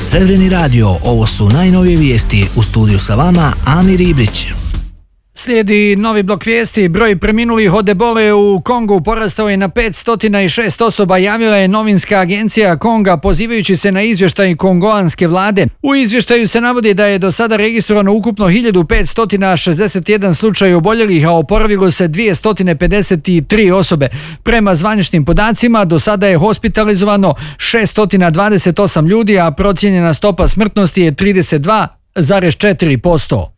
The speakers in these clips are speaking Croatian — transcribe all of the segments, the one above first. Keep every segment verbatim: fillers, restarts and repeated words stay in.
Srebreni radio, ovo su najnovije vijesti. U studiju sa vama Amir Ibrić. Slijedi novi blok vijesti. Broj preminulih od ebole u Kongu porastao je na petsto šest osoba, javila je novinska agencija Konga pozivajući se na izvještaj kongoanske vlade. U izvještaju se navodi da je do sada registrovano ukupno hiljadu petsto šezdeset jedan slučaj oboljelih, a oporavilo se dvjesto pedeset tri osobe. Prema zvaničnim podacima, do sada je hospitalizovano šesto dvadeset osam ljudi, a procijenjena stopa smrtnosti je trideset dva zarez četiri posto.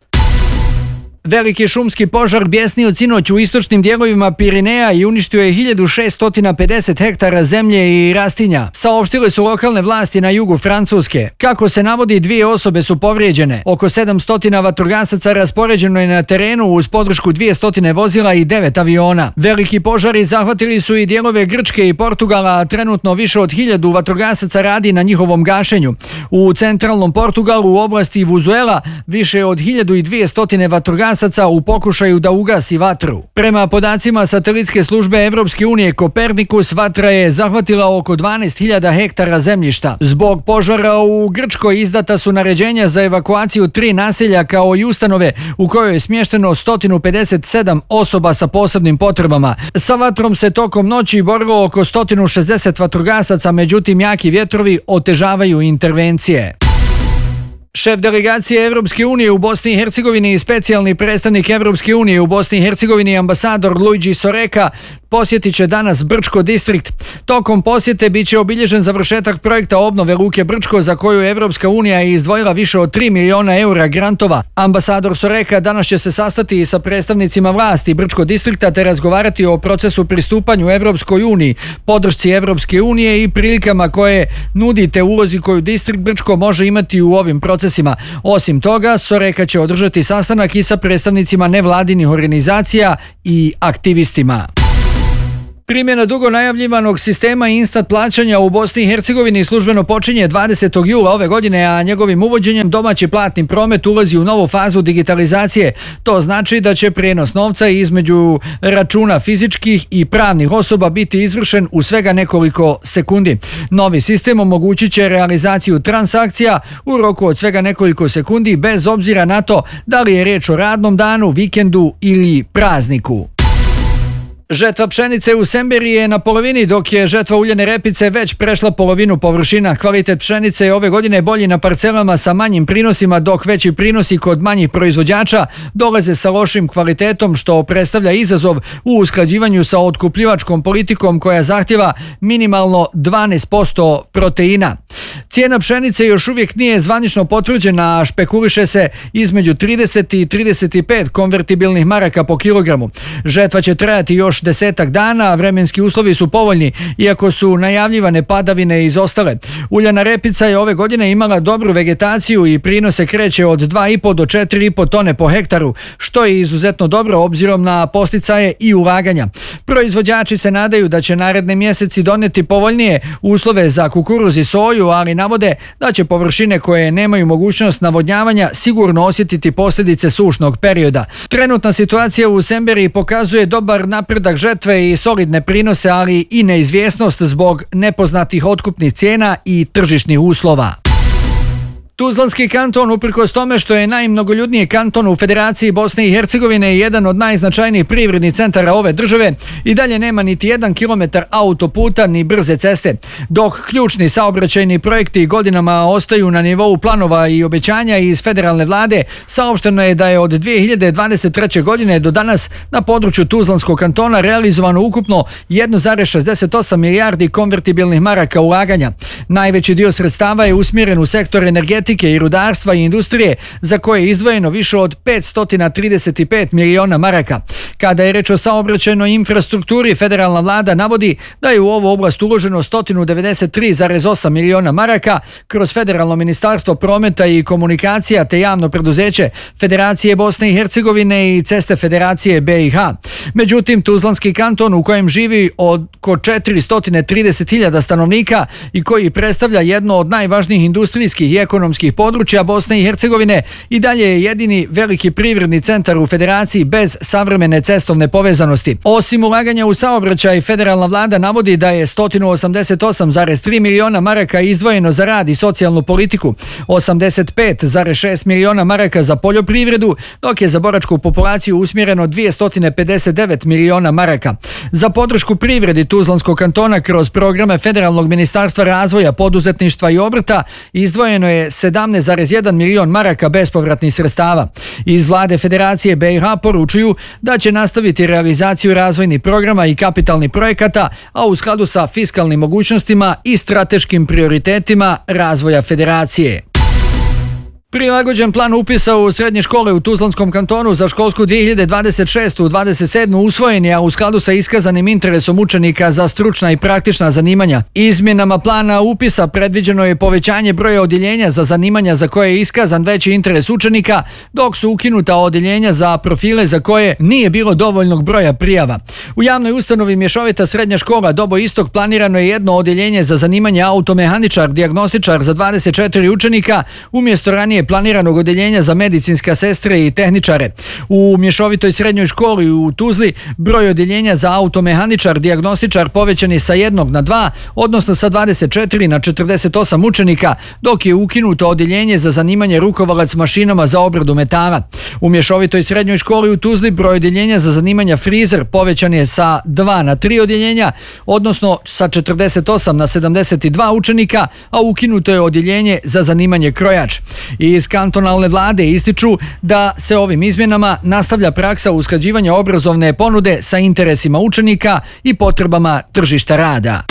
Veliki šumski požar bjesnio sinoć u istočnim dijelovima Pirineja i uništio je hiljadu šesto pedeset hektara zemlje i rastinja, saopštile su lokalne vlasti na jugu Francuske. Kako se navodi, dvije osobe su povrijeđene. Oko sedamsto vatrogasaca raspoređeno je na terenu uz podršku dvjesto vozila i devet aviona. Veliki požari zahvatili su i dijelove Grčke i Portugala, a trenutno više od hiljadu vatrogasaca radi na njihovom gašenju. U centralnom Portugalu u oblasti Vuzuela više od hiljadu dvjesto vatrogasaca u pokušaju da ugasi vatru. Prema podacima satelitske službe Evropske unije Kopernikus, vatra je zahvatila oko dvanaest hiljada hektara zemljišta. Zbog požara u Grčkoj izdata su naređenja za evakuaciju tri naselja kao i ustanove u kojoj je smješteno sto pedeset sedam osoba sa posebnim potrebama. Sa vatrom se tokom noći borilo oko sto šezdeset vatrogasaca, međutim jaki vjetrovi otežavaju intervencije. Šef delegacije Evropske unije u Bosni i Hercegovini i specijalni predstavnik Evropske unije u Bosni i Hercegovini ambasador Luigi Soreka posjetit će danas Brčko distrikt. Tokom posjete bit će obilježen završetak projekta obnove luke Brčko za koju Evropska unija je izdvojila više od tri miliona eura grantova. Ambasador Soreka danas će se sastati i sa predstavnicima vlasti Brčko distrikta te razgovarati o procesu pristupanju Evropskoj uniji, podršci Evropske unije i prilikama koje nudite ulozi koju distrikt Brčko može imati u ovim procesima. Osim toga, Soreka će održati sastanak i sa predstavnicima nevladinih organizacija i aktivistima. Primjena dugo najavljivanog sistema instant plaćanja u Bosni i Hercegovini službeno počinje dvadesetog jula ove godine, a njegovim uvođenjem domaći platni promet ulazi u novu fazu digitalizacije. To znači da će prijenos novca između računa fizičkih i pravnih osoba biti izvršen u svega nekoliko sekundi. Novi sistem omogućit će realizaciju transakcija u roku od svega nekoliko sekundi bez obzira na to da li je riječ o radnom danu, vikendu ili prazniku. Žetva pšenice u Semberiji je na polovini, dok je žetva uljane repice već prešla polovinu površina. Kvalitet pšenice je ove godine bolji na parcelama sa manjim prinosima, dok veći prinosi kod manjih proizvođača dolaze sa lošim kvalitetom, što predstavlja izazov u usklađivanju sa otkupljivačkom politikom koja zahtjeva minimalno dvanaest posto proteina. Cijena pšenice još uvijek nije zvanično potvrđena, a špekuliše se između trideset i trideset pet konvertibilnih maraka po kilogramu. Žetva će trajati još desetak dana, a vremenski uslovi su povoljni, iako su najavljivane padavine izostale. Uljana repica je ove godine imala dobru vegetaciju i prinose kreće od dva i po do četiri i po tone po hektaru, što je izuzetno dobro obzirom na posticaje i ulaganja. Proizvođači se nadaju da će naredne mjeseci donijeti povoljnije uslove za kukuruz i soju, ali navode da će površine koje nemaju mogućnost navodnjavanja sigurno osjetiti posljedice sušnog perioda. Trenutna situacija u Semberiji pokazuje dobar napredak žetve i solidne prinose, ali i neizvjesnost zbog nepoznatih otkupnih cijena i tržišnih uslova. Tuzlanski kanton, uprkos tome što je najmnogoljudniji kanton u Federaciji Bosne i Hercegovine i jedan od najznačajnijih privrednih centara ove države, i dalje nema niti jedan kilometar autoputa ni brze ceste. Dok ključni saobraćajni projekti godinama ostaju na nivou planova i obećanja iz federalne vlade, saopšteno je da je od dvije hiljade dvadeset treće. godine do danas na području Tuzlanskog kantona realizovano ukupno jedan zarez šezdeset osam milijardi konvertibilnih maraka ulaganja. Najveći dio sredstava je usmjeren u sektor energetike i rudarstva i industrije, za koje je izdvojeno više od petsto trideset pet miliona maraka. Kada je reč o saobraćajnoj infrastrukturi, federalna vlada navodi da je u ovu oblast uloženo sto devedeset tri zarez osam miliona maraka kroz Federalno ministarstvo prometa i komunikacija te javno preduzeće Federacije Bosne i Hercegovine i Ceste Federacije be i ha. Međutim, Tuzlanski kanton, u kojem živi oko četiristo trideset hiljada stanovnika i koji predstavlja jedno od najvažnijih industrijskih i ekonomskih srpskih područja Bosne i Hercegovine i dalje je jedini veliki privredni centar u federaciji bez savremene cestovne povezanosti. Osim ulaganja u saobraćaj, federalna vlada navodi da je sto osamdeset osam zarez tri miliona maraka izdvojeno za rad i socijalnu politiku, osamdeset pet zarez šest miliona maraka za poljoprivredu, dok je za boračku populaciju usmjereno dvjesto pedeset devet miliona maraka. Za podršku privredi Tuzlanskog kantona kroz programe Federalnog ministarstva razvoja, poduzetništva i obrta izdvojeno je sedamnaest zarez jedan milion maraka bespovratnih sredstava. Iz vlade Federacije B i H poručuju da će nastaviti realizaciju razvojnih programa i kapitalnih projekata, a u skladu sa fiskalnim mogućnostima i strateškim prioritetima razvoja Federacije. Prilagođen plan upisa u srednje škole u Tuzlanskom kantonu za školsku dvije hiljade dvadeset šeste dvadeset sedme usvojen je, a u skladu sa iskazanim interesom učenika za stručna i praktična zanimanja. Izmjenama plana upisa predviđeno je povećanje broja odjeljenja za zanimanja za koje je iskazan veći interes učenika, dok su ukinuta odjeljenja za profile za koje nije bilo dovoljnog broja prijava. U javnoj ustanovi Mješovita srednja škola Dobo Istok planirano je jedno odjeljenje za zanimanje automehaničar, dijagnostičar za dvadeset četiri učenika, umjesto ranije planiranog odjeljenja za medicinske sestre i tehničare. U Mješovitoj srednjoj školi u Tuzli broj odjeljenja za automehaničar, dijagnostičar povećan je sa jednog na dva, odnosno sa dvadeset četiri na četrdeset osam učenika, dok je ukinuto odjeljenje za zanimanje rukovalac mašinama za obradu metala. U Mješovitoj srednjoj školi u Tuzli broj odjeljenja za zanimanja frizer povećan je sa dva na tri odjeljenja, odnosno sa četrdeset osam na sedamdeset dva učenika, a ukinuto je odjeljenje za zanimanje krojač. Iz kantonalne vlade ističu da se ovim izmjenama nastavlja praksa usklađivanja obrazovne ponude sa interesima učenika i potrebama tržišta rada.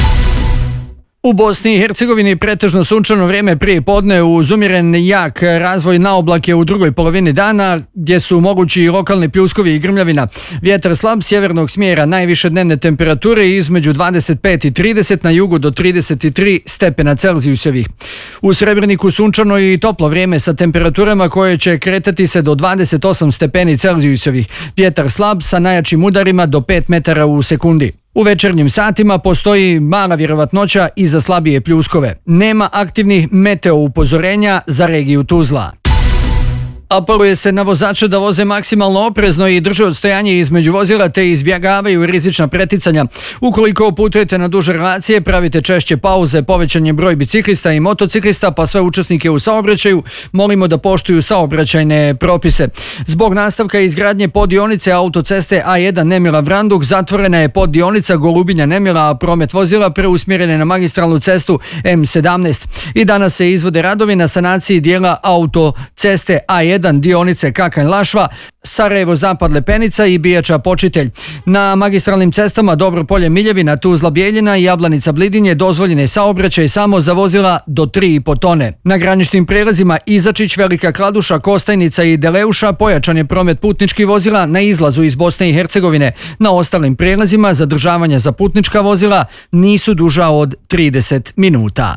U Bosni i Hercegovini pretežno sunčano vrijeme prije podne uz umjeren jak razvoj na oblake u drugoj polovini dana, gdje su mogući i lokalni pljuskovi i grmljavina. Vjetar slab sjevernog smjera, najviše dnevne temperature između dvadeset pet i trideset, na jugu do trideset tri stepena Celzijusovih. U Srebreniku sunčano i toplo vrijeme sa temperaturama koje će kretati se do dvadeset osam stepeni Celzijusovih. Vjetar slab sa najjačim udarima do pet metara u sekundi. U večernjim satima postoji mala vjerovatnoća i za slabije pljuskove. Nema aktivnih meteo upozorenja za regiju Tuzla. Apeluje se na vozače da voze maksimalno oprezno i drže odstojanje između vozila te izbjegavaju rizična preticanja. Ukoliko putujete na duže relacije, pravite češće pauze, povećan je broj biciklista i motociklista, pa sve učesnike u saobraćaju molimo da poštuju saobraćajne propise. Zbog nastavka izgradnje poddionice autoceste A jedan Nemila-Vranduk zatvorena je poddionica Golubinja-Nemila, a promet vozila preusmjeren je na magistralnu cestu M sedamnaest. I danas se izvode radovi na sanaciji dijela autoceste A jedan dionice Kakanj-Lašva, Sarajevo-Zapad Lepenica i Bijača-Počitelj. Na magistralnim cestama Dobropolje-Miljevina, Tuzla-Bijeljina i Jablanica-Blidinje dozvoljen je saobraćaj samo za vozila do tri i po tone. Na graničnim prijelazima Izačić, Velika Kladuša, Kostajnica i Deleuša pojačan je promet putničkih vozila na izlazu iz Bosne i Hercegovine. Na ostalim prijelazima zadržavanja za putnička vozila nisu duža od trideset minuta.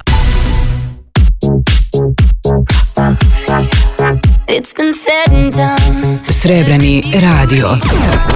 It's been said and done. Srebrni radio.